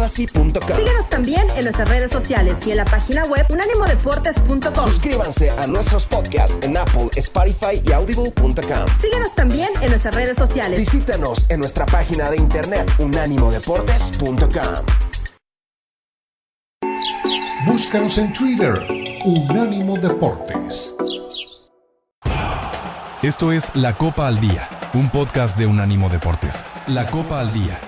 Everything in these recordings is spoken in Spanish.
Síguenos también en nuestras redes sociales y en la página web unanimodeportes.com. Suscríbanse a nuestros podcasts en Apple, Spotify y Audible.com. Síguenos también en nuestras redes sociales. Visítanos en nuestra página de internet unanimodeportes.com. Búscanos en Twitter, Unánimo Deportes. Esto es La Copa al Día, un podcast de Unánimo Deportes. La Copa al Día.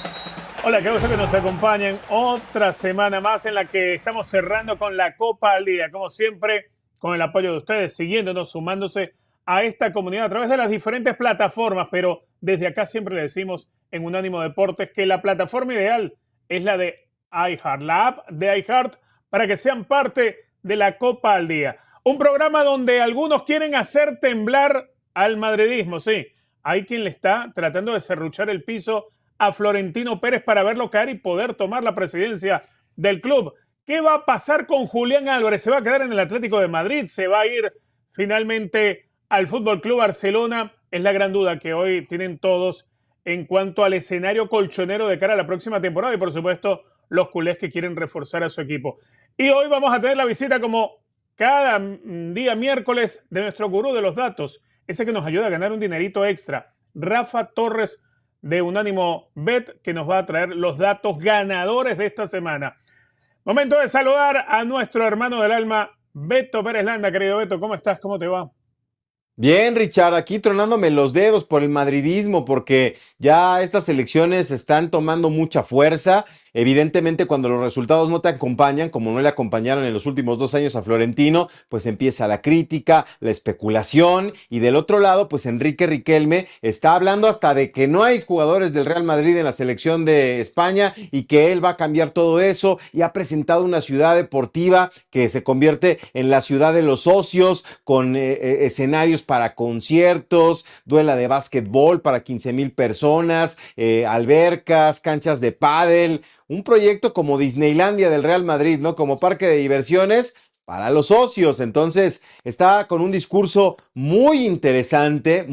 Hola, qué gusto que nos acompañen otra semana más en la que estamos cerrando con La Copa al Día. Como siempre, con el apoyo de ustedes, siguiéndonos, sumándose a esta comunidad a través de las diferentes plataformas. Pero desde acá siempre le decimos en Unánimo Deportes que la plataforma ideal es la de iHeart, la app de iHeart, para que sean parte de La Copa al Día. Un programa donde algunos quieren hacer temblar al madridismo, sí. Hay quien le está tratando de serruchar el piso a Florentino Pérez para verlo caer y poder tomar la presidencia del club. ¿Qué va a pasar con Julián Álvarez? ¿Se va a quedar en el Atlético de Madrid? ¿Se va a ir finalmente al Fútbol Club Barcelona? Es la gran duda que hoy tienen todos en cuanto al escenario colchonero de cara a la próxima temporada y, por supuesto, los culés que quieren reforzar a su equipo. Y hoy vamos a tener la visita, como cada día miércoles, de nuestro gurú de los datos, ese que nos ayuda a ganar un dinerito extra, Rafa Torres, de Unánimo Bet, que nos va a traer los datos ganadores de esta semana. Momento de saludar a nuestro hermano del alma, Beto Pérez Landa. Querido Beto, ¿cómo estás? ¿Cómo te va? Bien, Richard, aquí tronándome los dedos por el madridismo, porque ya estas elecciones están tomando mucha fuerza. Evidentemente, cuando los resultados no te acompañan, como no le acompañaron en los últimos 2 años a Florentino, pues empieza la crítica, la especulación, y del otro lado, pues Enrique Riquelme está hablando hasta de que no hay jugadores del Real Madrid en la selección de España y que él va a cambiar todo eso, y ha presentado una ciudad deportiva que se convierte en la ciudad de los socios, con escenarios para conciertos, duela de básquetbol para 15,000 personas, albercas, canchas de pádel, un proyecto como Disneylandia del Real Madrid, ¿no? Como parque de diversiones para los socios. Entonces está con un discurso muy interesante,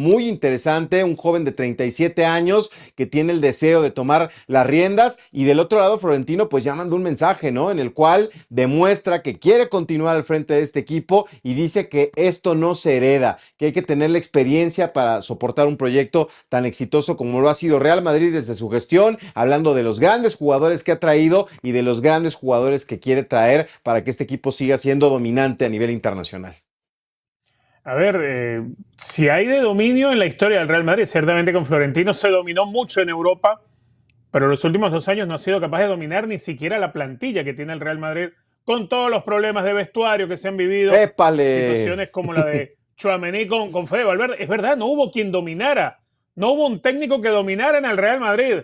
un joven de 37 años que tiene el deseo de tomar las riendas, y del otro lado Florentino pues ya mandó un mensaje, ¿no? En el cual demuestra que quiere continuar al frente de este equipo y dice que esto no se hereda, que hay que tener la experiencia para soportar un proyecto tan exitoso como lo ha sido Real Madrid desde su gestión, hablando de los grandes jugadores que ha traído y de los grandes jugadores que quiere traer para que este equipo siga siendo dominante a nivel internacional. A ver, si hay de dominio en la historia del Real Madrid, ciertamente con Florentino se dominó mucho en Europa, pero los últimos 2 años no ha sido capaz de dominar ni siquiera la plantilla que tiene el Real Madrid, con todos los problemas de vestuario que se han vivido. ¡Épale! Situaciones como la de Tchouaméni con Fede Valverde. Es verdad, no hubo quien dominara, no hubo un técnico que dominara en el Real Madrid.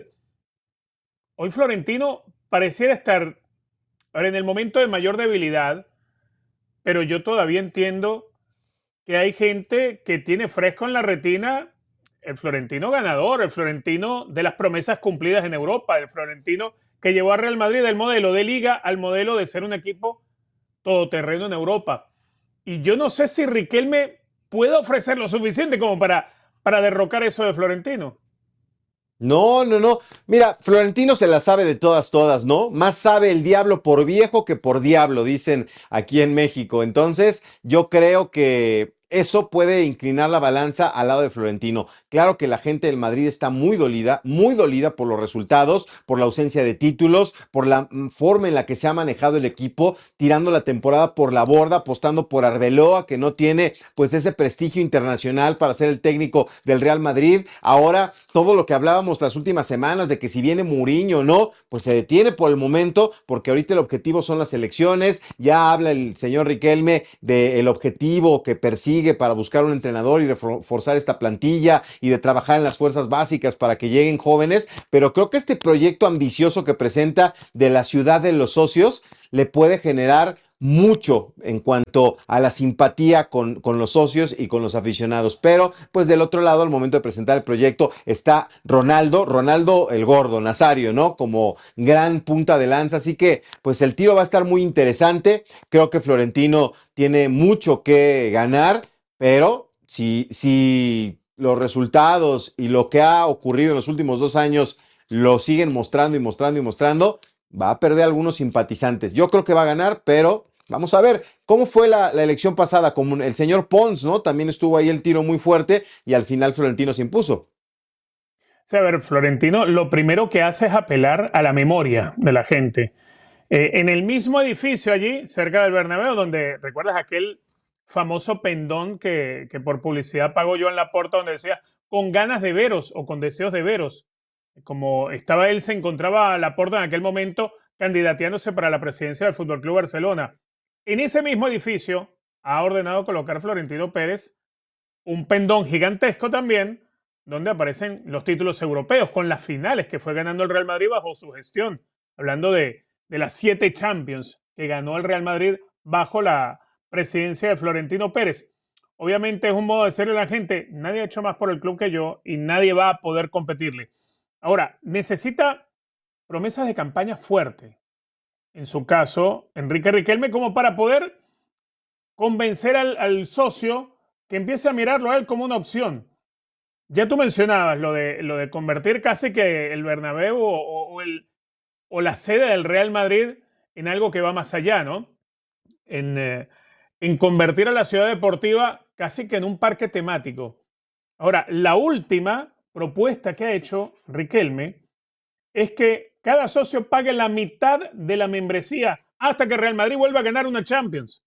Hoy Florentino pareciera estar en el momento de mayor debilidad, pero yo todavía entiendo que hay gente que tiene fresco en la retina el Florentino ganador, el Florentino de las promesas cumplidas en Europa, el Florentino que llevó a Real Madrid del modelo de liga al modelo de ser un equipo todoterreno en Europa. Y yo no sé si Riquelme puede ofrecer lo suficiente como para derrocar eso de Florentino. No. Mira, Florentino se la sabe de todas, ¿no? Más sabe el diablo por viejo que por diablo, dicen aquí en México. Entonces, yo creo que eso puede inclinar la balanza al lado de Florentino. Claro que la gente del Madrid está muy dolida por los resultados, por la ausencia de títulos, por la forma en la que se ha manejado el equipo, tirando la temporada por la borda, apostando por Arbeloa, que no tiene pues ese prestigio internacional para ser el técnico del Real Madrid. Ahora, todo lo que hablábamos las últimas semanas de que si viene Mourinho o no, pues se detiene por el momento, porque ahorita el objetivo son las elecciones. Ya habla el señor Riquelme del objetivo que persigue para buscar un entrenador y reforzar esta plantilla y de trabajar en las fuerzas básicas para que lleguen jóvenes, pero creo que este proyecto ambicioso que presenta de la ciudad de los socios le puede generar mucho en cuanto a la simpatía con los socios y con los aficionados. Pero pues del otro lado, al momento de presentar el proyecto, está Ronaldo el gordo, Nazario, ¿no? Como gran punta de lanza. Así que pues el tiro va a estar muy interesante. Creo que Florentino tiene mucho que ganar, pero si los resultados y lo que ha ocurrido en los últimos 2 años lo siguen mostrando, va a perder algunos simpatizantes. Yo creo que va a ganar, pero vamos a ver cómo fue la elección pasada. Como el señor Pons, ¿no? También estuvo ahí el tiro muy fuerte y al final Florentino se impuso. Sí, a ver, Florentino lo primero que hace es apelar a la memoria de la gente. En el mismo edificio allí, cerca del Bernabéu, donde recuerdas aquel famoso pendón que por publicidad pagó Joan Laporta, donde decía con ganas de veros o con deseos de veros. Como estaba él, se encontraba Laporta en aquel momento candidateándose para la presidencia del Fútbol Club Barcelona. En ese mismo edificio ha ordenado colocar Florentino Pérez un pendón gigantesco también, donde aparecen los títulos europeos, con las finales que fue ganando el Real Madrid bajo su gestión. Hablando de las 7 Champions que ganó el Real Madrid bajo la presidencia de Florentino Pérez. Obviamente es un modo de decirle a la gente, nadie ha hecho más por el club que yo y nadie va a poder competirle. Ahora, necesita promesas de campaña fuerte. En su caso, Enrique Riquelme, como para poder convencer al socio que empiece a mirarlo a él como una opción. Ya tú mencionabas lo de convertir casi que el Bernabéu o la sede del Real Madrid en algo que va más allá, ¿no? En convertir a la ciudad deportiva casi que en un parque temático. Ahora, la última propuesta que ha hecho Riquelme es que cada socio pague la mitad de la membresía hasta que Real Madrid vuelva a ganar una Champions.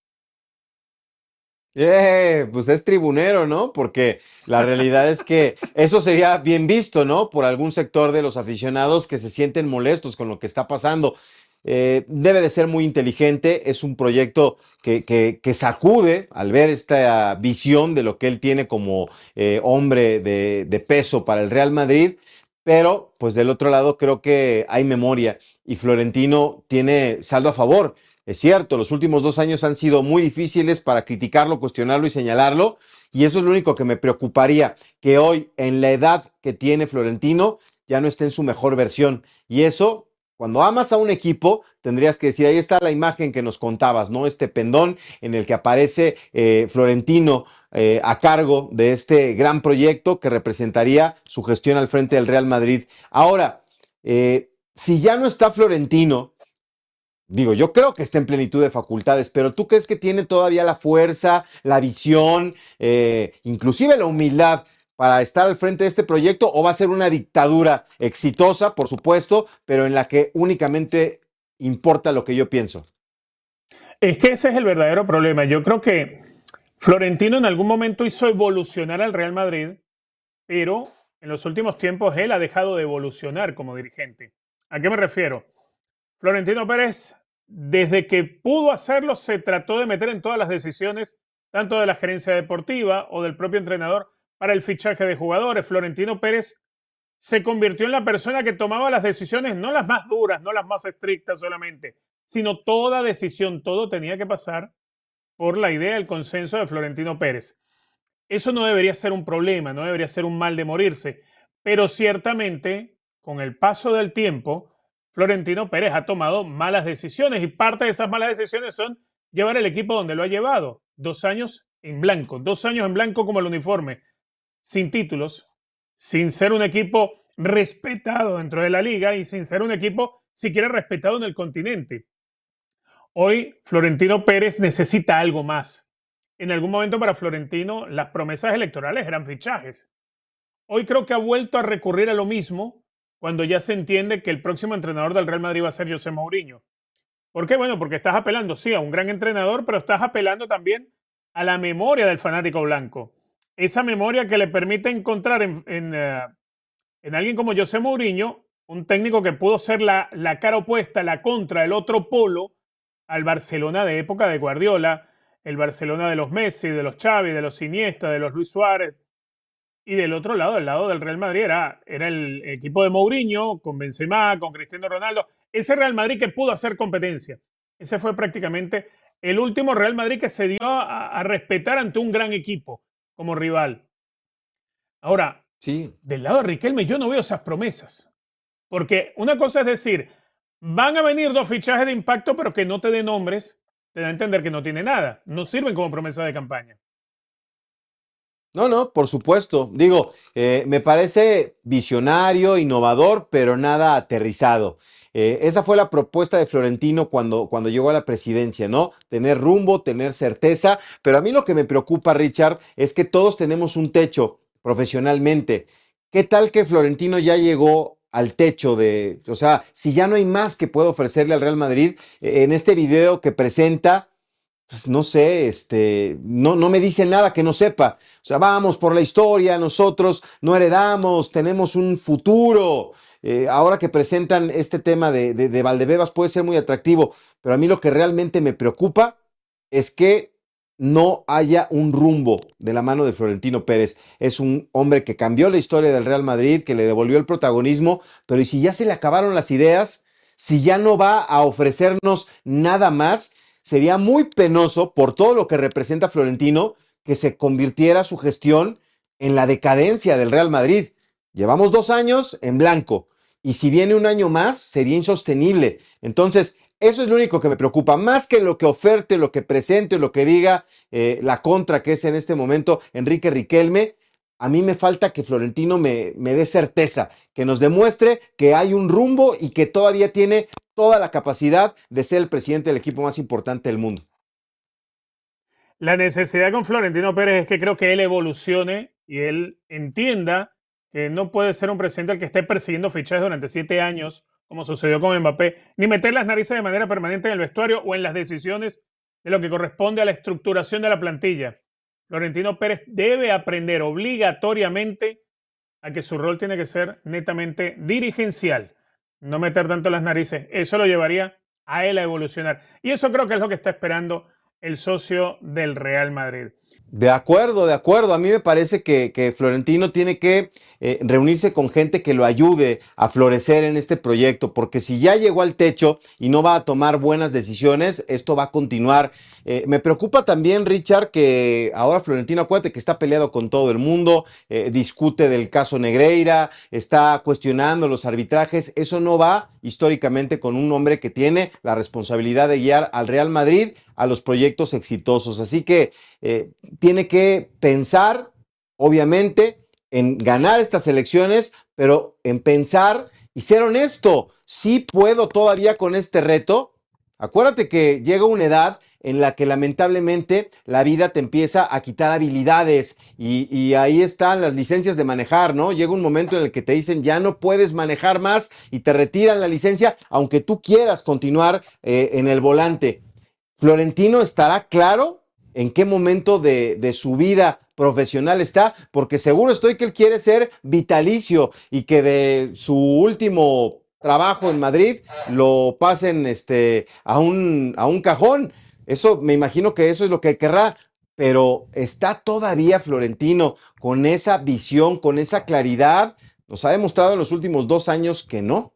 Pues es tribunero, ¿no? Porque la realidad es que eso sería bien visto, ¿no? Por algún sector de los aficionados que se sienten molestos con lo que está pasando. Debe de ser muy inteligente, es un proyecto que sacude al ver esta visión de lo que él tiene como hombre de peso para el Real Madrid, pero pues del otro lado creo que hay memoria y Florentino tiene saldo a favor. Es cierto, los últimos 2 años han sido muy difíciles para criticarlo, cuestionarlo y señalarlo, y eso es lo único que me preocuparía, que hoy, en la edad que tiene Florentino, ya no esté en su mejor versión. Y eso, cuando amas a un equipo, tendrías que decir, ahí está la imagen que nos contabas, ¿no? Este pendón en el que aparece Florentino a cargo de este gran proyecto que representaría su gestión al frente del Real Madrid. Ahora, si ya no está Florentino, digo, yo creo que está en plenitud de facultades, pero ¿tú crees que tiene todavía la fuerza, la visión, inclusive la humildad para estar al frente de este proyecto? ¿O va a ser una dictadura exitosa, por supuesto, pero en la que únicamente importa lo que yo pienso? Es que ese es el verdadero problema. Yo creo que Florentino en algún momento hizo evolucionar al Real Madrid, pero en los últimos tiempos él ha dejado de evolucionar como dirigente. ¿A qué me refiero? Florentino Pérez, desde que pudo hacerlo, se trató de meter en todas las decisiones, tanto de la gerencia deportiva o del propio entrenador, para el fichaje de jugadores. Florentino Pérez se convirtió en la persona que tomaba las decisiones, no las más duras, no las más estrictas solamente, sino toda decisión, todo tenía que pasar por la idea, el consenso de Florentino Pérez. Eso no debería ser un problema, no debería ser un mal de morirse, pero ciertamente, con el paso del tiempo, Florentino Pérez ha tomado malas decisiones y parte de esas malas decisiones son llevar el equipo donde lo ha llevado. 2 años en blanco como el uniforme, sin títulos, sin ser un equipo respetado dentro de la liga y sin ser un equipo siquiera respetado en el continente. Hoy Florentino Pérez necesita algo más. En algún momento para Florentino las promesas electorales eran fichajes. Hoy creo que ha vuelto a recurrir a lo mismo cuando ya se entiende que el próximo entrenador del Real Madrid va a ser José Mourinho. ¿Por qué? Bueno, porque estás apelando, sí, a un gran entrenador, pero estás apelando también a la memoria del fanático blanco. Esa memoria que le permite encontrar en alguien como José Mourinho, un técnico que pudo ser la cara opuesta, la contra, el otro polo al Barcelona de época de Guardiola, el Barcelona de los Messi, de los Xavi, de los Iniesta, de los Luis Suárez. Y del otro lado, del lado del Real Madrid, era el equipo de Mourinho, con Benzema, con Cristiano Ronaldo. Ese Real Madrid que pudo hacer competencia. Ese fue prácticamente el último Real Madrid que se dio a respetar ante un gran equipo como rival. Ahora, Sí. del lado de Riquelme yo no veo esas promesas. Porque una cosa es decir, van a venir 2 fichajes de impacto, pero que no te den nombres, te da a entender que no tiene nada. No sirven como promesa de campaña. No, no, por supuesto. Digo, me parece visionario, innovador, pero nada aterrizado. Esa fue la propuesta de Florentino cuando llegó a la presidencia, ¿no? Tener rumbo, tener certeza. Pero a mí lo que me preocupa, Richard, es que todos tenemos un techo profesionalmente. ¿Qué tal que Florentino ya llegó al techo o sea, si ya no hay más que pueda ofrecerle al Real Madrid, en este video que presenta, pues no sé, no me dice nada que no sepa. O sea, vamos por la historia, nosotros no heredamos, tenemos un futuro. Ahora que presentan este tema de Valdebebas puede ser muy atractivo, pero a mí lo que realmente me preocupa es que no haya un rumbo de la mano de Florentino Pérez. Es un hombre que cambió la historia del Real Madrid, que le devolvió el protagonismo, pero ¿y si ya se le acabaron las ideas? Si ya no va a ofrecernos nada más, sería muy penoso por todo lo que representa Florentino que se convirtiera su gestión en la decadencia del Real Madrid. Llevamos 2 años en blanco y si viene un año más sería insostenible. Entonces, eso es lo único que me preocupa, más que lo que oferte, lo que presente, lo que diga la contra que es en este momento Enrique Riquelme. A mí me falta que Florentino me dé certeza, que nos demuestre que hay un rumbo y que todavía tiene toda la capacidad de ser el presidente del equipo más importante del mundo. La necesidad con Florentino Pérez es que creo que él evolucione y él entienda que no puede ser un presidente al que esté persiguiendo fichajes durante 7 años, como sucedió con Mbappé, ni meter las narices de manera permanente en el vestuario o en las decisiones de lo que corresponde a la estructuración de la plantilla. Florentino Pérez debe aprender obligatoriamente a que su rol tiene que ser netamente dirigencial, no meter tanto las narices. Eso lo llevaría a él a evolucionar. Y eso creo que es lo que está esperando el socio del Real Madrid. De acuerdo, de acuerdo. A mí me parece que Florentino tiene que reunirse con gente que lo ayude a florecer en este proyecto, porque si ya llegó al techo y no va a tomar buenas decisiones, esto va a continuar. Me preocupa también, Richard, que ahora Florentino, acuérdate que está peleado con todo el mundo, discute del caso Negreira, está cuestionando los arbitrajes. Eso no va históricamente con un hombre que tiene la responsabilidad de guiar al Real Madrid a los proyectos exitosos. Así que tiene que pensar, obviamente, en ganar estas elecciones, pero en pensar y ser honesto. Sí puedo todavía con este reto. Acuérdate que llega una edad en la que lamentablemente la vida te empieza a quitar habilidades y ahí están las licencias de manejar, ¿no? Llega un momento en el que te dicen ya no puedes manejar más y te retiran la licencia, aunque tú quieras continuar en el volante. Florentino estará claro en qué momento de su vida profesional está, porque seguro estoy que él quiere ser vitalicio y que de su último trabajo en Madrid lo pasen a un cajón. Eso me imagino que eso es lo que querrá, pero está todavía Florentino con esa visión, con esa claridad. Nos ha demostrado en los últimos 2 años que no.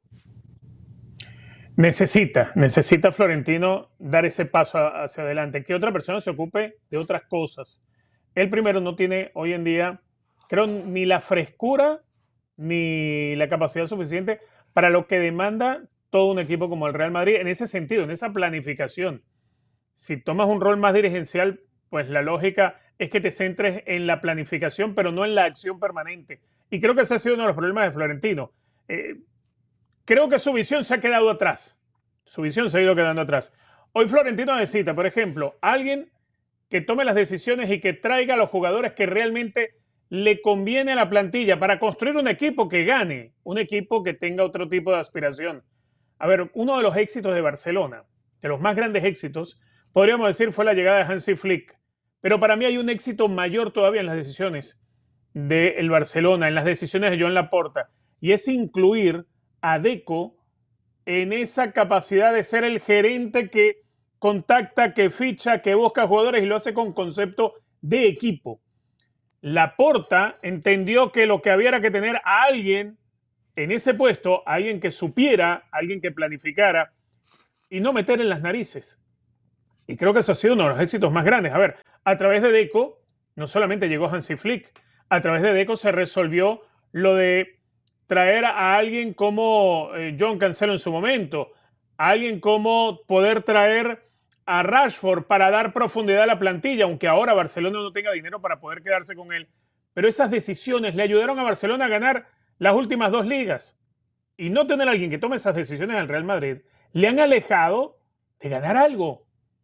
Necesita Florentino dar ese paso hacia adelante, que otra persona se ocupe de otras cosas. Él primero no tiene hoy en día, creo, ni la frescura ni la capacidad suficiente para lo que demanda todo un equipo como el Real Madrid en ese sentido, en esa planificación. Si tomas un rol más dirigencial, pues la lógica es que te centres en la planificación, pero no en la acción permanente. Y creo que ese ha sido uno de los problemas de Florentino. Creo que su visión se ha quedado atrás. Su visión se ha ido quedando atrás. Hoy Florentino necesita, por ejemplo, alguien que tome las decisiones y que traiga a los jugadores que realmente le conviene a la plantilla para construir un equipo que gane, un equipo que tenga otro tipo de aspiración. A ver, uno de los éxitos de Barcelona, de los más grandes éxitos, podríamos decir fue la llegada de Hansi Flick. Pero para mí hay un éxito mayor todavía en las decisiones del Barcelona, en las decisiones de Joan Laporta, y es incluir a Deco en esa capacidad de ser el gerente que contacta, que ficha, que busca jugadores y lo hace con concepto de equipo. Laporta entendió que lo que había era que tener a alguien en ese puesto, a alguien que supiera, a alguien que planificara y no meter en las narices. Y creo que eso ha sido uno de los éxitos más grandes. A ver, a través de Deco no solamente llegó Hansi Flick, a través de Deco se resolvió lo de traer a alguien como John Cancelo en su momento, a alguien como poder traer a Rashford para dar profundidad a la plantilla, aunque ahora Barcelona no tenga dinero para poder quedarse con él. pero esas decisiones le ayudaron a Barcelona a ganar las últimas 2 ligas. Y no tener a alguien que tome esas decisiones al Real Madrid le han alejado de ganar algo.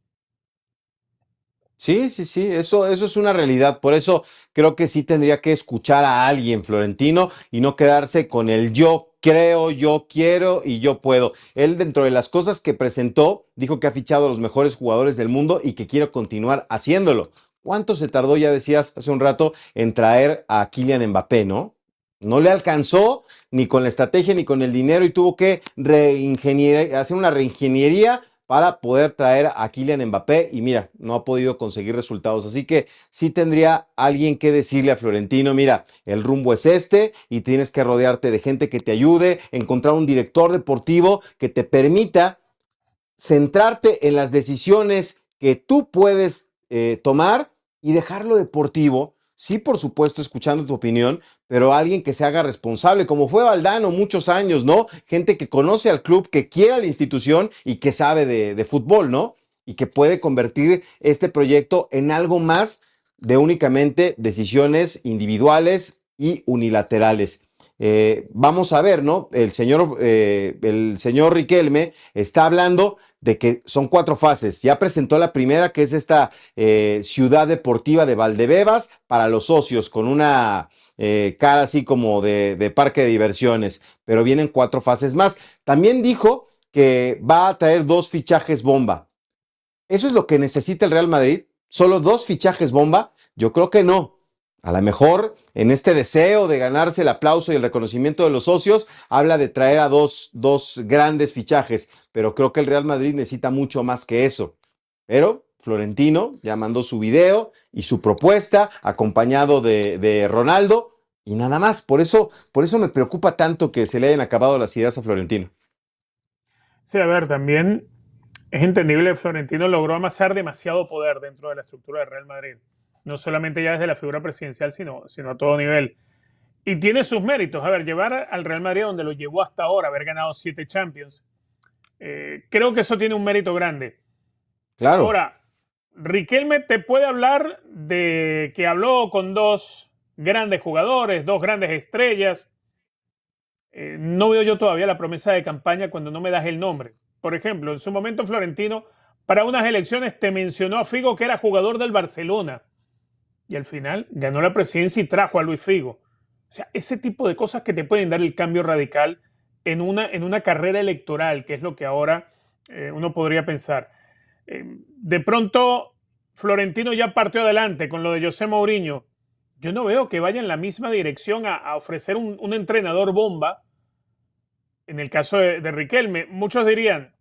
Sí, sí, sí, eso es una realidad. Por eso creo que sí tendría que escuchar a alguien, Florentino, y no quedarse con el yo creo, yo quiero y yo puedo. Él, dentro de las cosas que presentó, dijo que ha fichado a los mejores jugadores del mundo y que quiere continuar haciéndolo. ¿Cuánto se tardó, ya decías hace un rato, en traer a Kylian Mbappé, no? No le alcanzó ni con la estrategia ni con el dinero y tuvo que hacer una reingeniería para poder traer a Kylian Mbappé y mira, no ha podido conseguir resultados. Así que sí tendría alguien que decirle a Florentino, mira, el rumbo es este y tienes que rodearte de gente que te ayude, encontrar un director deportivo que te permita centrarte en las decisiones que tú puedes tomar y dejar lo deportivo. Sí, por supuesto, escuchando tu opinión, pero alguien que se haga responsable, como fue Valdano muchos años, ¿no? Gente que conoce al club, que quiere a la institución y que sabe de fútbol, ¿no? Y que puede convertir este proyecto en algo más de únicamente decisiones individuales y unilaterales. Vamos a ver, ¿no? El señor Riquelme está hablando de que son 4 fases. Ya presentó la primera, que es esta ciudad deportiva de Valdebebas para los socios, con una cara así como de parque de diversiones, pero vienen 4 fases más. También dijo que va a traer 2 fichajes bomba. ¿Eso es lo que necesita el Real Madrid? ¿Solo 2 fichajes bomba? Yo creo que no. A lo mejor en este deseo de ganarse el aplauso y el reconocimiento de los socios, habla de traer a dos grandes fichajes, pero creo que el Real Madrid necesita mucho más que eso. Pero Florentino ya mandó su video y su propuesta, acompañado de Ronaldo, y nada más. Por eso me preocupa tanto que se le hayan acabado las ideas a Florentino. Sí, a ver, también es entendible que Florentino logró amasar demasiado poder dentro de la estructura del Real Madrid. No solamente ya desde la figura presidencial, sino a todo nivel. Y tiene sus méritos. A ver, llevar al Real Madrid donde lo llevó hasta ahora, haber ganado 7 Champions, creo que eso tiene un mérito grande. Claro. Ahora, Riquelme te puede hablar de que habló con 2 grandes jugadores, 2 grandes estrellas. No veo yo todavía la promesa de campaña cuando no me das el nombre. Por ejemplo, en su momento Florentino, para unas elecciones, te mencionó a Figo, que era jugador del Barcelona. Y al final ganó la presidencia y trajo a Luis Figo. O sea, ese tipo de cosas que te pueden dar el cambio radical en una carrera electoral, que es lo que ahora uno podría pensar. De pronto, Florentino ya partió adelante con lo de José Mourinho. Yo no veo que vaya en la misma dirección a ofrecer un entrenador bomba. En el caso de Riquelme, muchos dirían,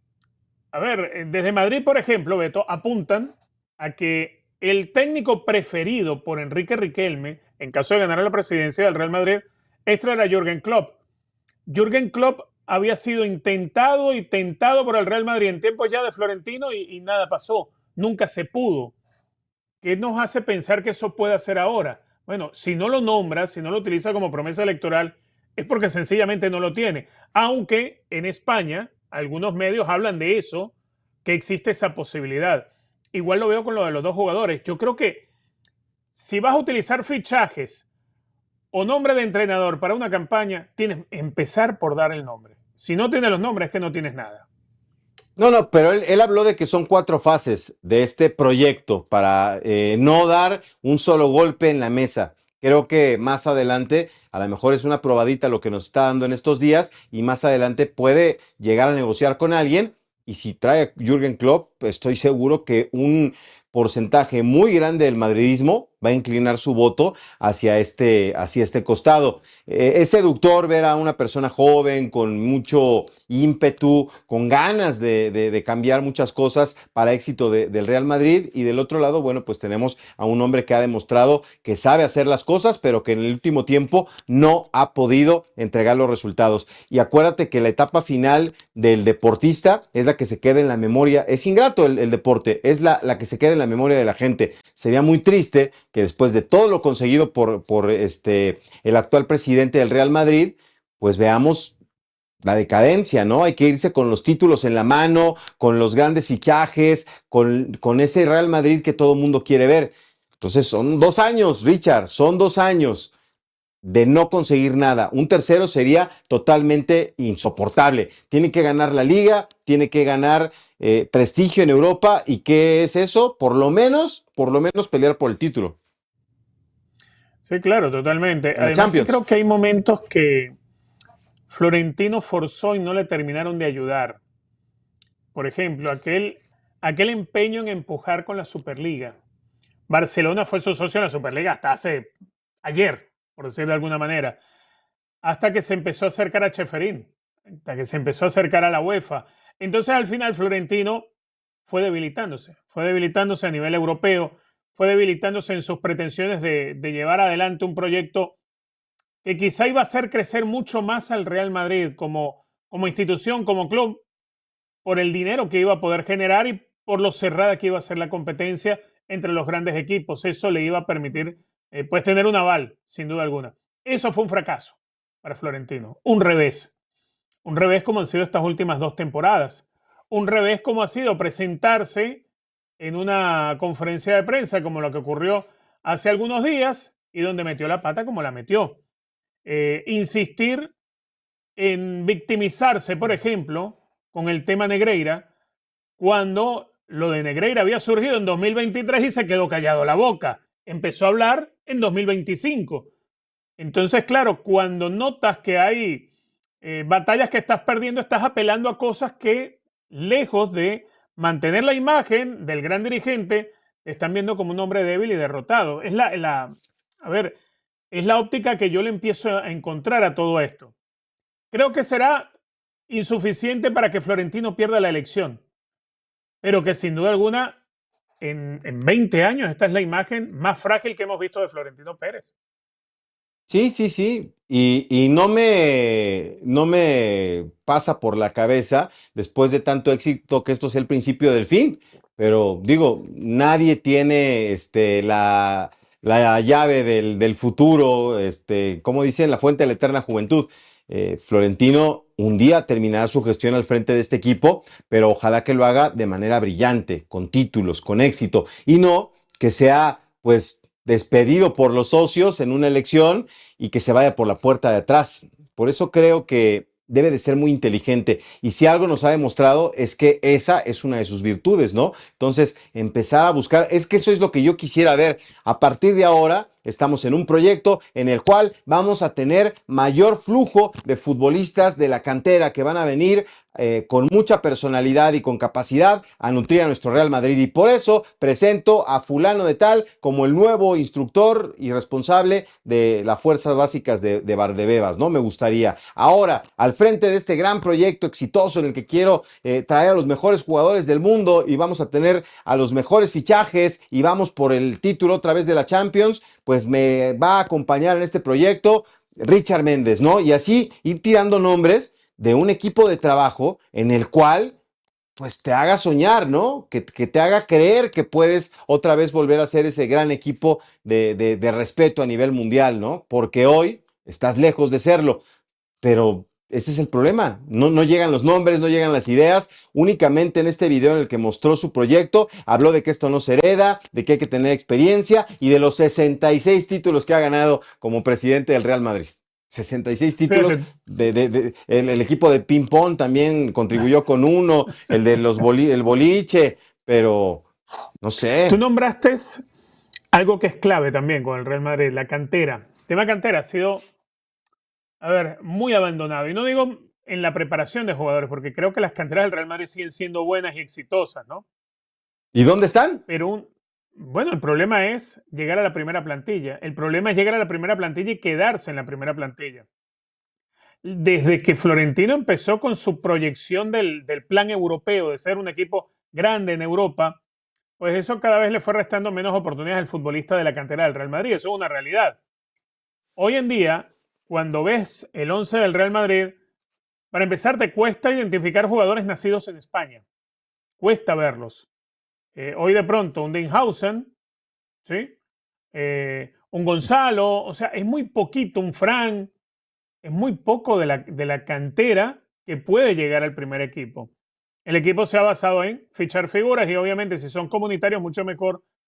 a ver, desde Madrid, por ejemplo, Beto, apuntan a que el técnico preferido por Enrique Riquelme, en caso de ganar la presidencia del Real Madrid, era Jürgen Klopp. Jürgen Klopp había sido intentado y tentado por el Real Madrid en tiempos ya de Florentino y nada pasó. Nunca se pudo. ¿Qué nos hace pensar que eso puede hacer ahora? Bueno, si no lo nombra, si no lo utiliza como promesa electoral, es porque sencillamente no lo tiene. Aunque en España algunos medios hablan de eso, que existe esa posibilidad. Igual lo veo con lo de los 2 jugadores. Yo creo que si vas a utilizar fichajes o nombre de entrenador para una campaña, tienes que empezar por dar el nombre. Si no tienes los nombres, es que no tienes nada. No, pero él habló de que son 4 fases de este proyecto para no dar un solo golpe en la mesa. Creo que más adelante, a lo mejor es una probadita lo que nos está dando en estos días y más adelante puede llegar a negociar con alguien. Y si trae a Jürgen Klopp, estoy seguro que un porcentaje muy grande del madridismo va a inclinar su voto hacia este costado. Es seductor ver a una persona joven, con mucho ímpetu, con ganas de cambiar muchas cosas para éxito del Real Madrid. Y del otro lado, bueno, pues tenemos a un hombre que ha demostrado que sabe hacer las cosas, pero que en el último tiempo no ha podido entregar los resultados. Y acuérdate que la etapa final del deportista es la que se queda en la memoria. Es ingrato el deporte, es la que se queda en la memoria de la gente. Sería muy triste que después de todo lo conseguido por el actual presidente del Real Madrid, pues veamos la decadencia, ¿no? Hay que irse con los títulos en la mano, con los grandes fichajes, con ese Real Madrid que todo el mundo quiere ver. Entonces son 2 años, Richard, son 2 años de no conseguir nada. Un tercero sería totalmente insoportable. Tiene que ganar la liga, tiene que ganar prestigio en Europa. ¿Y qué es eso? Por lo menos pelear por el título. Sí, claro, totalmente. En la Además, que Champions. creo que hay momentos que Florentino forzó y no le terminaron de ayudar. Por ejemplo, aquel empeño en empujar con la Superliga. Barcelona fue su socio en la Superliga hasta hace ayer, por decirlo de alguna manera, hasta que se empezó a acercar a Cheferín, hasta que se empezó a acercar a la UEFA. Entonces, al final, Florentino fue debilitándose a nivel europeo, fue debilitándose en sus pretensiones de llevar adelante un proyecto que quizá iba a hacer crecer mucho más al Real Madrid como institución, como club, por el dinero que iba a poder generar y por lo cerrada que iba a ser la competencia entre los grandes equipos. Eso le iba a permitir pues tener un aval, sin duda alguna. Eso fue un fracaso para Florentino, un revés como han sido estas últimas 2 temporadas, un revés como ha sido presentarse en una conferencia de prensa como lo que ocurrió hace algunos días y donde metió la pata como la metió. Insistir en victimizarse, por ejemplo, con el tema Negreira, cuando lo de Negreira había surgido en 2023 y se quedó callado la boca. Empezó a hablar en 2025. Entonces, claro, cuando notas que hay batallas que estás perdiendo, estás apelando a cosas que, lejos de mantener la imagen del gran dirigente, te están viendo como un hombre débil y derrotado. Es la óptica que yo le empiezo a encontrar a todo esto. Creo que será insuficiente para que Florentino pierda la elección, pero que sin duda alguna en 20 años esta es la imagen más frágil que hemos visto de Florentino Pérez. Sí, sí, sí. Y no me pasa por la cabeza, después de tanto éxito, que esto sea el principio del fin. Pero digo, nadie tiene la llave del futuro, como dicen, la fuente de la eterna juventud. Florentino un día terminará su gestión al frente de este equipo, pero ojalá que lo haga de manera brillante, con títulos, con éxito, y no que sea, pues, despedido por los socios en una elección y que se vaya por la puerta de atrás. Por eso creo que debe de ser muy inteligente. Y si algo nos ha demostrado es que esa es una de sus virtudes, ¿no? Entonces, empezar a buscar, es que eso es lo que yo quisiera ver. A partir de ahora, estamos en un proyecto en el cual vamos a tener mayor flujo de futbolistas de la cantera que van a venir con mucha personalidad y con capacidad a nutrir a nuestro Real Madrid. Y por eso presento a fulano de tal como el nuevo instructor y responsable de las fuerzas básicas de Valdebebas, ¿no? Me gustaría. Ahora, al frente de este gran proyecto exitoso en el que quiero traer a los mejores jugadores del mundo y vamos a tener a los mejores fichajes y vamos por el título otra vez de la Champions, pues me va a acompañar en este proyecto Richard Méndez, ¿no? Y así ir tirando nombres de un equipo de trabajo en el cual pues te haga soñar, ¿no? Que te haga creer que puedes otra vez volver a ser ese gran equipo de respeto a nivel mundial, ¿no? Porque hoy estás lejos de serlo, pero ese es el problema. No llegan los nombres, no llegan las ideas. Únicamente en este video en el que mostró su proyecto, habló de que esto no se hereda, de que hay que tener experiencia y de los 66 títulos que ha ganado como presidente del Real Madrid. 66 títulos, el equipo de ping-pong también contribuyó con uno, el de el boliche, pero no sé. Tú nombraste algo que es clave también con el Real Madrid, la cantera. El tema cantera ha sido, muy abandonado. Y no digo en la preparación de jugadores, porque creo que las canteras del Real Madrid siguen siendo buenas y exitosas, ¿no? ¿Y dónde están? Pero bueno, el problema es llegar a la primera plantilla. El problema es llegar a la primera plantilla y quedarse en la primera plantilla. Desde que Florentino empezó con su proyección del plan europeo, de ser un equipo grande en Europa, pues eso cada vez le fue restando menos oportunidades al futbolista de la cantera del Real Madrid. Eso es una realidad. Hoy en día, cuando ves el 11 del Real Madrid, para empezar te cuesta identificar jugadores nacidos en España. Cuesta verlos. Hoy de pronto un Dinhausen, ¿sí? Un Gonzalo, o sea, es muy poquito, un Fran, es muy poco de la cantera que puede llegar al primer equipo. El equipo se ha basado en fichar figuras y obviamente si son comunitarios mucho mejor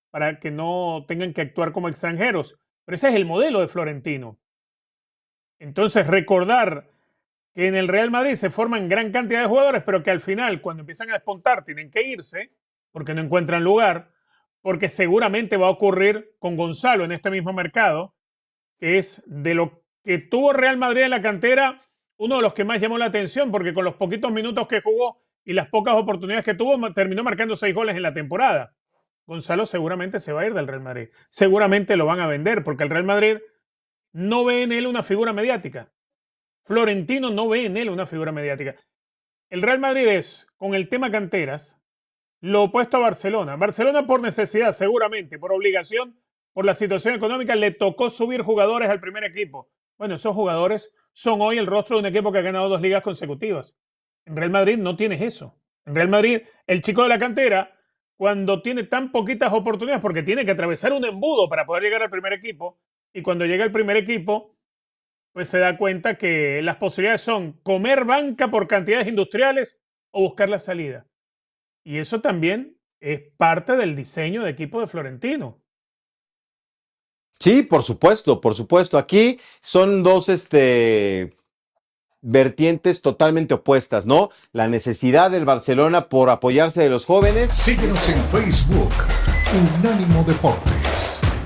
para que no tengan que actuar como extranjeros. Pero ese es el modelo de Florentino. Entonces, recordar que en el Real Madrid se forman gran cantidad de jugadores, pero que al final, cuando empiezan a despuntar, tienen que irse porque no encuentran lugar, porque seguramente va a ocurrir con Gonzalo en este mismo mercado, que es de lo que tuvo Real Madrid en la cantera, uno de los que más llamó la atención, porque con los poquitos minutos que jugó y las pocas oportunidades que tuvo, terminó marcando 6 goles en la temporada. Gonzalo seguramente se va a ir del Real Madrid. Seguramente lo van a vender, porque el Real Madrid no ve en él una figura mediática. Florentino no ve en él una figura mediática. El Real Madrid es, con el tema canteras, lo opuesto a Barcelona. Barcelona por necesidad, seguramente, por obligación, por la situación económica, le tocó subir jugadores al primer equipo. Bueno, esos jugadores son hoy el rostro de un equipo que ha ganado 2 ligas consecutivas. En Real Madrid no tienes eso. En Real Madrid, el chico de la cantera, cuando tiene tan poquitas oportunidades, porque tiene que atravesar un embudo para poder llegar al primer equipo, y cuando llega al primer equipo, pues se da cuenta que las posibilidades son comer banca por cantidades industriales o buscar la salida. Y eso también es parte del diseño de equipo de Florentino. Sí, por supuesto, por supuesto. Aquí son dos vertientes totalmente opuestas, ¿no? La necesidad del Barcelona por apoyarse de los jóvenes. Síguenos en Facebook, Unánimo Deportes.